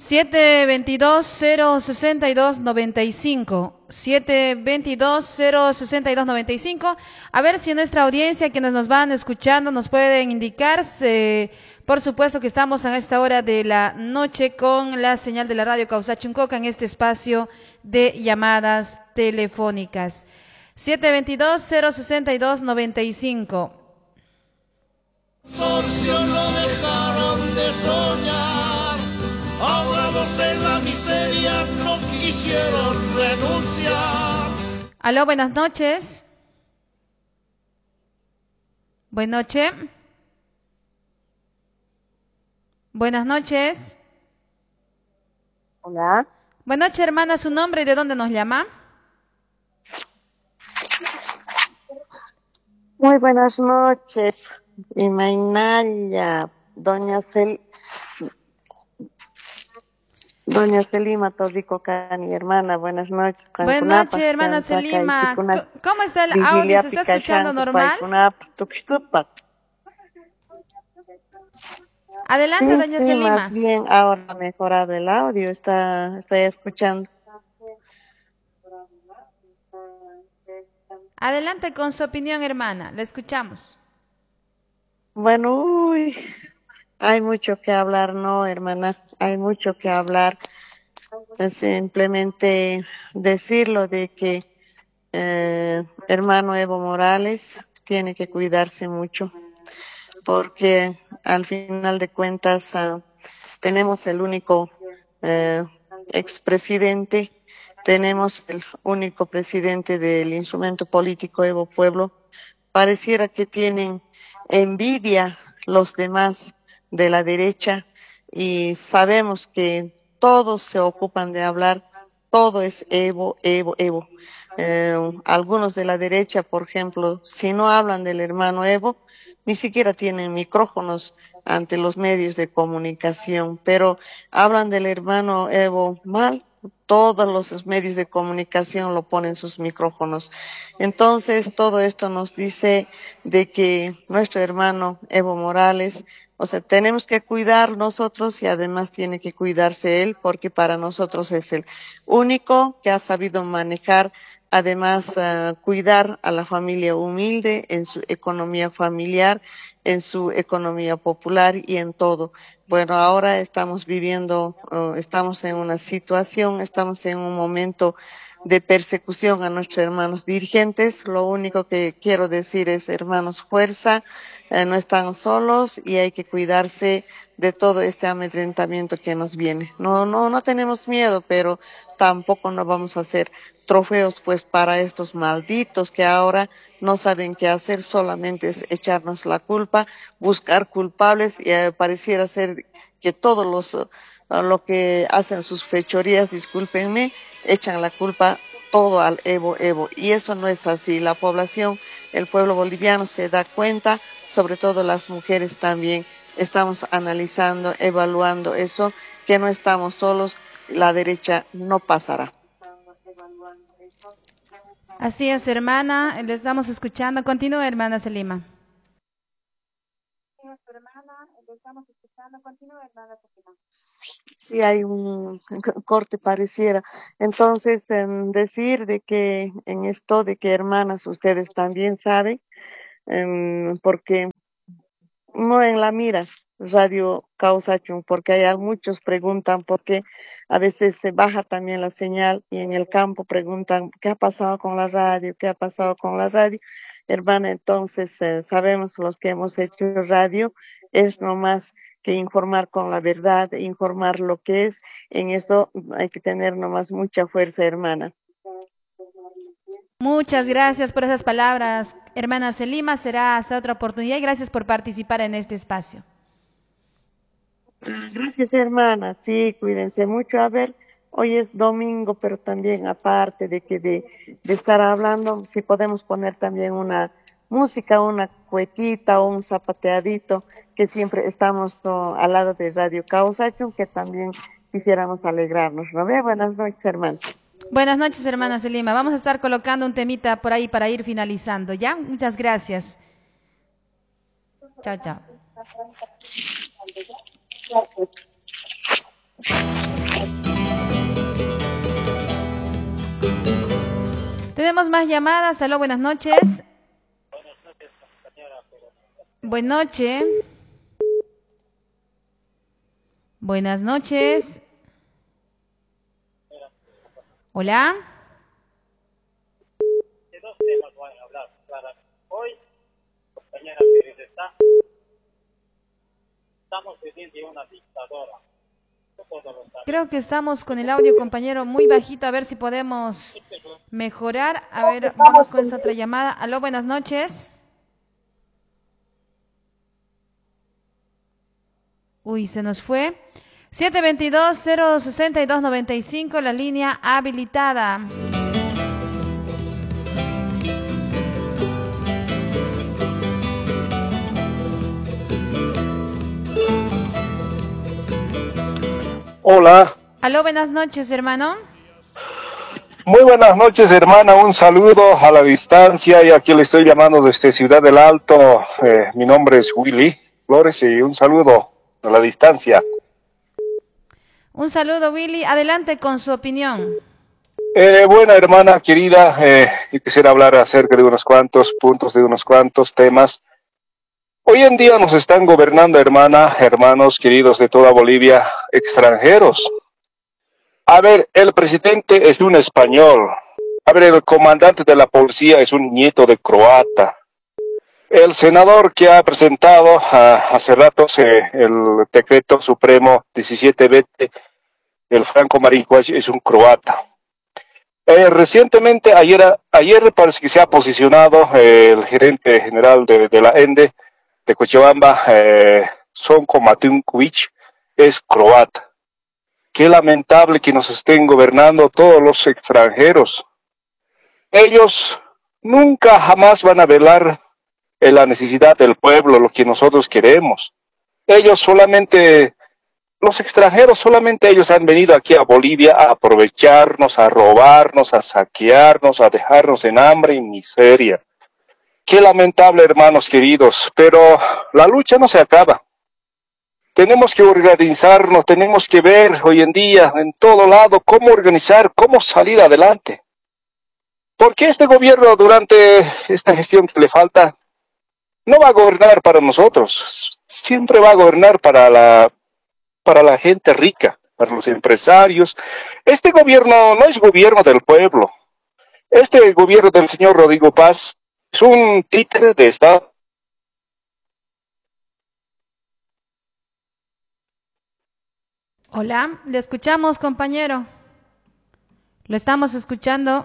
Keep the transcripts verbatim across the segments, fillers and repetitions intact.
siete veintidós, cero sesenta y dos, noventa y cinco. siete veintidós, cero sesenta y dos, noventa y cinco. A ver si nuestra audiencia, quienes nos van escuchando, nos pueden indicar. Se, por supuesto que estamos a esta hora de la noche con la señal de la radio Causachuncoca en este espacio de llamadas telefónicas. siete veintidós, cero sesenta y dos, noventa y cinco. No dejaron de soñar, ahogados en la miseria, no quisieron renunciar. Aló, buenas noches. Buenas noches. Buenas noches. Hola. Buenas noches, hermana. ¿Su nombre y de dónde nos llama? Muy buenas noches. Imainaya, doña Cel... Doña Selima Torrico Cani, hermana, buenas noches. Buenas noches, hermana Selima. ¿Cómo está el audio? ¿Se está escuchando normal? Adelante, sí, doña sí, Selima. Más bien, ahora ha mejorado el audio, está, estoy escuchando. Adelante con su opinión, hermana, la escuchamos. Bueno, uy, hay mucho que hablar, no, hermana, hay mucho que hablar. Simplemente decirlo de que eh, hermano Evo Morales tiene que cuidarse mucho, porque al final de cuentas uh, tenemos el único eh, expresidente, tenemos el único presidente del instrumento político Evo Pueblo. Pareciera que tienen envidia los demás de la derecha y sabemos que todos se ocupan de hablar, todo es Evo, Evo, Evo. Eh, algunos de la derecha, por ejemplo, si no hablan del hermano Evo, ni siquiera tienen micrófonos ante los medios de comunicación, pero hablan del hermano Evo mal, todos los medios de comunicación lo ponen sus micrófonos. Entonces, todo esto nos dice de que nuestro hermano Evo Morales, o sea, tenemos que cuidar nosotros y además tiene que cuidarse él, porque para nosotros es el único que ha sabido manejar, además uh, cuidar a la familia humilde en su economía familiar, en su economía popular y en todo. Bueno, ahora estamos viviendo, uh, estamos en una situación, estamos en un momento de persecución a nuestros hermanos dirigentes. Lo único que quiero decir es, hermanos, fuerza, eh, no están solos y hay que cuidarse de todo este amedrentamiento que nos viene. No, no, no tenemos miedo, pero tampoco no vamos a hacer trofeos pues para estos malditos que ahora no saben qué hacer, solamente es echarnos la culpa, buscar culpables y eh, pareciera ser que todos los uh, lo que hacen sus fechorías, discúlpenme, echan la culpa todo al Evo, Evo, y eso no es así. La población, el pueblo boliviano se da cuenta, sobre todo las mujeres también, estamos analizando, evaluando eso, que no estamos solos, la derecha no pasará. Así es, hermana, le estamos escuchando. Continúa, hermana Selima. Sí, hay un corte pareciera. Entonces, en decir de que en esto de que hermanas ustedes también saben, eh, porque no en la mira Radio Causachun, porque hay muchos preguntan por qué a veces se baja también la señal y en el campo preguntan qué ha pasado con la radio, qué ha pasado con la radio. Hermana, entonces eh, sabemos los que hemos hecho radio, es nomás que informar con la verdad, informar lo que es, en eso hay que tener nomás mucha fuerza, hermana. Muchas gracias por esas palabras, hermana Selima. Será hasta otra oportunidad y gracias por participar en este espacio. Gracias, hermana. Sí, cuídense mucho. A ver, hoy es domingo, pero también aparte de que de, de estar hablando, si podemos poner también una música, una cuequita o un zapateadito, que siempre estamos oh, al lado de Radio Causachun, que también quisiéramos alegrarnos. ¿No ve? Buenas noches, hermana. Buenas noches, hermana Selima. Vamos a estar colocando un temita por ahí para ir finalizando, ¿ya? Muchas gracias. Chao, chao. Tenemos más llamadas. Aló, buenas noches. Buenas noches. Buenas noches. Hola. De dos temas voy a hablar, Clara. Hoy, compañera, está, estamos viviendo una dictadura. Creo que estamos con el audio, compañero, muy bajito. A ver si podemos mejorar. A ver, vamos con esta otra llamada. Aló, buenas noches. Uy, se nos fue. siete veintidós, cero sesenta y dos, noventa y cinco, la línea habilitada. Hola. Aló, buenas noches, hermano. Muy buenas noches, hermana. Un saludo a la distancia y aquí le estoy llamando desde Ciudad del Alto. Eh, mi nombre es Willy Flores y un saludo a la distancia. Un saludo, Willy. Adelante con su opinión. Eh, buena hermana querida, eh, yo quisiera hablar acerca de unos cuantos puntos, de unos cuantos temas. Hoy en día nos están gobernando, hermana, hermanos queridos de toda Bolivia, extranjeros. A ver, el presidente es un español. A ver, el comandante de la policía es un nieto de croata. El senador que ha presentado uh, hace rato eh, el decreto supremo diecisiete veinte, el Franco Maricuach, es un croata. Eh, recientemente, ayer, ayer parece que se ha posicionado eh, el gerente general de, de la ENDE de Cochabamba, eh, Sonko Matunkovic, es croata. Qué lamentable que nos estén gobernando todos los extranjeros. Ellos nunca jamás van a velar en la necesidad del pueblo, lo que nosotros queremos. Ellos solamente, los extranjeros solamente ellos han venido aquí a Bolivia a aprovecharnos, a robarnos, a saquearnos, a dejarnos en hambre y miseria. Qué lamentable, hermanos queridos, pero la lucha no se acaba. Tenemos que organizarnos, tenemos que ver hoy en día en todo lado cómo organizar, cómo salir adelante. Porque este gobierno durante esta gestión que le falta no va a gobernar para nosotros, siempre va a gobernar para la, para la gente rica, para los empresarios. Este gobierno no es gobierno del pueblo. Este gobierno del señor Rodrigo Paz es un títere de Estado. Hola, le escuchamos, compañero. Lo estamos escuchando.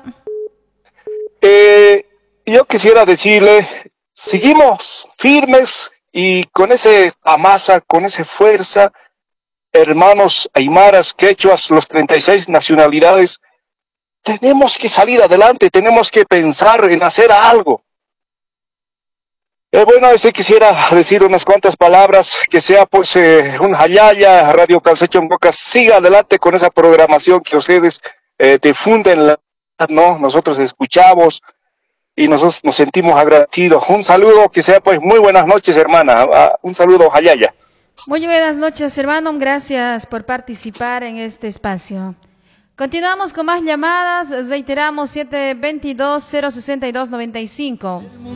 Eh, yo quisiera decirle, seguimos firmes y con ese amasa, con esa fuerza, hermanos aymaras, quechuas, los treinta y seis nacionalidades, tenemos que salir adelante, tenemos que pensar en hacer algo. Eh, bueno, este quisiera decir unas cuantas palabras, que sea pues eh, un hayaya, Radio Calcecho en Boca, siga adelante con esa programación que ustedes eh, difunden, la, ¿no? Nosotros escuchamos y nosotros nos sentimos agradecidos. Un saludo, que sea pues muy buenas noches, hermana, uh, un saludo hayaya. Muy buenas noches, hermano, gracias por participar en este espacio. Continuamos con más llamadas, reiteramos siete veintidós, cero sesenta y dos, noventa y cinco.